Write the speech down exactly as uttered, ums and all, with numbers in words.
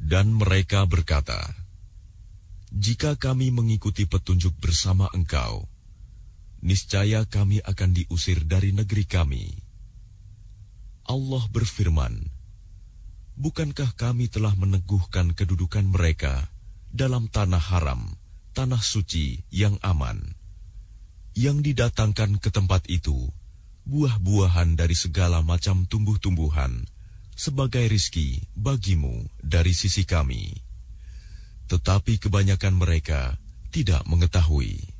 Dan mereka berkata, "Jika kami mengikuti petunjuk bersama engkau, niscaya kami akan diusir dari negeri kami." Allah berfirman, "Bukankah kami telah meneguhkan kedudukan mereka dalam tanah haram, tanah suci yang aman, yang didatangkan ke tempat itu buah-buahan dari segala macam tumbuh-tumbuhan sebagai rizki bagimu dari sisi kami. Tetapi kebanyakan mereka tidak mengetahui."